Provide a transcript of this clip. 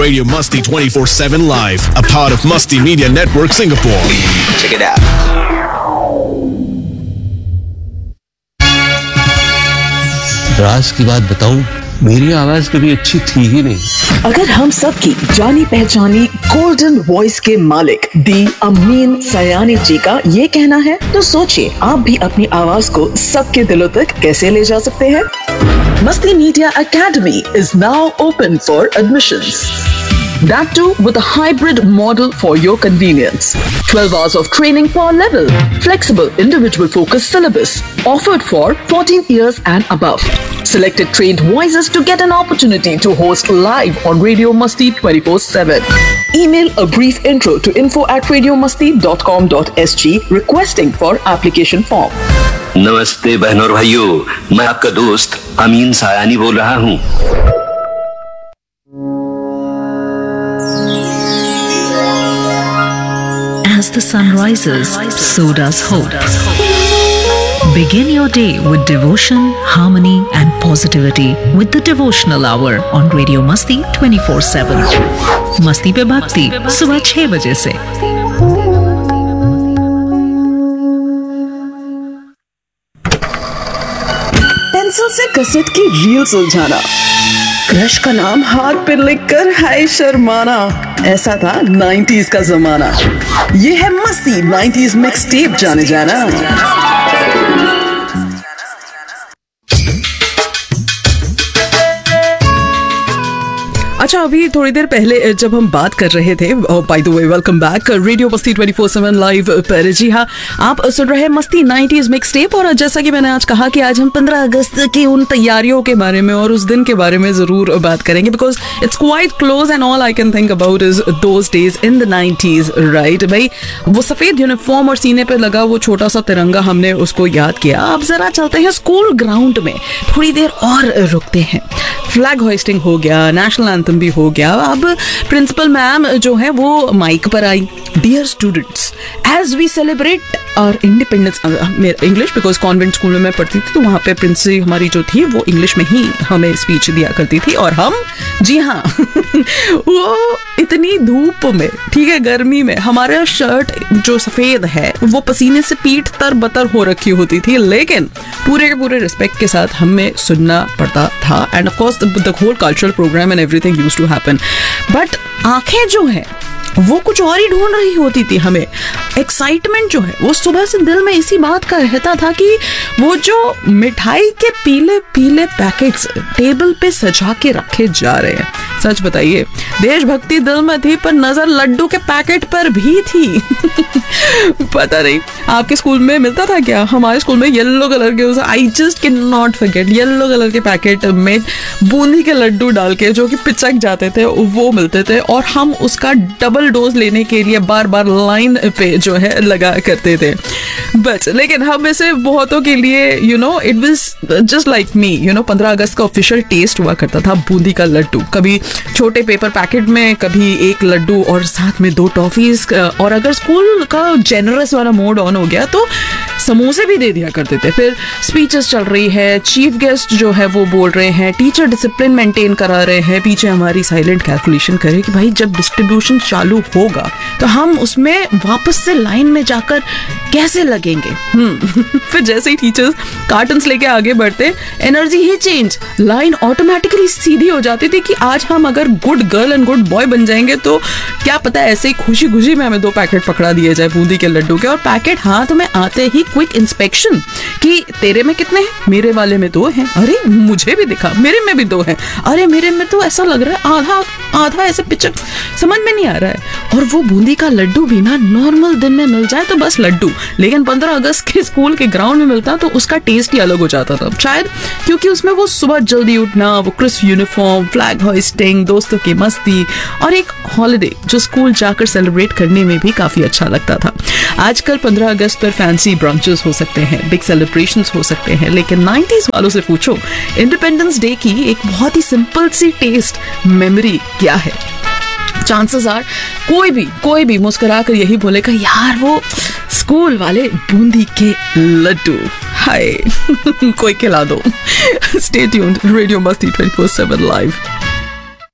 Radio Musty 24/7 Live, a part of Musty Media Network Singapore. Check it out. राज की बात बताऊं, मेरी आवाज कभी अच्छी थी ही नहीं। अगर हम सब की जानी पहचानी गोल्डन वॉइस के मालिक दी अमीन सयानी जी का ये कहना है, तो सोचिए आप भी अपनी आवाज को सबके दिलों तक कैसे ले जा सकते हैं। Musty Media Academy is now open for admissions. That too with a hybrid model for your convenience. 12 hours of training per level. Flexible individual focused syllabus. Offered for 14 years and above. Selected trained voices to get an opportunity to host live on Radio Musty 24/7. Email a brief intro to info@radiomusty.com.sg requesting for application form. नमस्ते बहनों और भाइयों, मैं आपका दोस्त अमीन सायानी बोल रहा हूँ। As the sun rises, so does hope. Begin your day with devotion, harmony and positivity with the Devotional Hour on Radio Musty 24/7. मस्ती पे भक्ति सुबह 6 बजे से। पेंसिल से कसरत की रील सुलझाना, क्रश का नाम हाथ पे लिखकर हाय शर्माना, ऐसा था 90s का जमाना। ये है मस्ती 90s मिक्स टेप जाने जाना। अच्छा, अभी थोड़ी देर पहले जब हम बात कर रहे थे, by the way welcome back radio मस्ती 24/7 लाइव पर। जी हाँ, आप सुन रहे हैं मस्ती 90s मिक्स टेप। और जैसा कि मैंने आज कहा कि आज हम 15 अगस्त की उन तैयारियों के बारे में और उस दिन के बारे में जरूर बात करेंगे, because it's quite close and all I can think about is those days in the 90s, right भाई। वो सफेद यूनिफॉर्म और सीने पे लगा वो छोटा सा तिरंगा, हमने उसको याद किया। अब जरा चलते हैं स्कूल ग्राउंड में, थोड़ी देर और रुकते हैं। फ्लैग होइस्टिंग हो गया, नेशनल एंथम भी हो गया। अब प्रिंसिपल मैम जो है वो माइक पर आई। Dear students, as we celebrate और independence, English, because convent school में मैं पढ़ती थी तो वहाँ पे प्रिंसी हमारी जो थी वो इंग्लिश में ही हमें स्पीच दिया करती थी। और हम, जी हाँ वो इतनी धूप में, ठीक है, गर्मी में हमारा शर्ट जो सफेद है वो पसीने से पीठ तर बतर हो रखी होती थी, लेकिन पूरे के पूरे रिस्पेक्ट के साथ हमें सुनना पड़ता था। End of course the whole cultural programme and everything used to happen, but आंखें जो है वो कुछ और ही ढूंढ रही होती थी। हमें एक्साइटमेंट जो है वो सुबह से दिल में इसी बात का रहता था कि वो जो मिठाई के पीले पीले पैकेट्स टेबल पे सजा के रखे जा रहे हैं। सच बताइए, देशभक्ति दिल में थी पर नजर लड्डू के पैकेट पर भी थी। पता नहीं आपके स्कूल में मिलता था क्या? हमारे स्कूल में येलो कलर के, I just can not forget, yellow colour के पैकेट में बूंदी के लड्डू डाल के जो कि पिचक जाते थे वो मिलते थे, और हम उसका डबल डोज लेने के लिए बार बार लाइन पे जो है लगा करते थे। बट लेकिन हम में से बहुतों के लिए it was just like me, 15 अगस्त का ऑफिशियल टेस्ट हुआ करता था बूंदी का लड्डू। कभी छोटे पेपर पैकेट में, कभी एक लड्डू और साथ में 2 टॉफीज, और अगर स्कूल का जेनरस वाला मोड ऑन हो गया तो समोसे भी दे दिया करते थे। फिर स्पीचेस चल रही है, चीफ गेस्ट जो है वो बोल रहे हैं, टीचर डिसिप्लिन मेंटेन करा रहे हैं, पीछे हमारी साइलेंट कैलकुलेशन करे कि भाई जब डिस्ट्रीब्यूशन चालू होगा तो हम उसमें वापस से लाइन में जाकर कैसे लगेंगे। फिर जैसे ही टीचर्स कार्टन्स लेके आगे बढ़ते, एनर्जी ही चेंज, लाइन ऑटोमेटिकली सीधी हो जाती थी कि आज हम अगर good girl and good boy बन जाएंगे तो क्या पता ऐसे ही खुशी खुशी में हमें 2 पैकेट पकड़ा दिए जाए बूंदी के लड्डू के। और पैकेट हाथ में आते ही क्विक इंस्पेक्शन कि तेरे में कितने हैं, मेरे वाले में 2 हैं, अरे मुझे भी दिखा, मेरे में भी 2 हैं, अरे मेरे में तो ऐसा लग रहा है आधा आधा ऐसे पिचक, समझ में नहीं आ रहा है। और वो बूंदी का लड्डू भी ना नॉर्मल दिन में मिल जाए तो बस लड्डू, लेकिन 15 अगस्त के स्कूल के ग्राउंड में मिलता तो उसका टेस्ट ही अलग हो जाता था। शायद क्योंकि उसमें वो सुबह जल्दी उठना, वो क्रिस्प यूनिफॉर्म, फ्लैग होइस्टिंग, दोस्तों की मस्ती और एक हॉलिडे जो स्कूल जाकर सेलिब्रेट करने में भी काफी अच्छा लगता था। आजकल 15 अगस्त पर फैंसी ब्रांचेस हो सकते हैं, बिग सेलिब्रेशंस हो सकते हैं, लेकिन 90s वालों से पूछो इंडिपेंडेंस डे की एक बहुत ही सिंपल सी टेस्ट मेमोरी क्या है। चांसेस आर कोई भी मुस्कुरा कर यही बोलेगा, यार वो स्कूल वाले बूंदी के लड्डू, हाय कोई खिला दो। स्टे ट्यून्ड, रेडियो मस्ती 24/7 लाइव।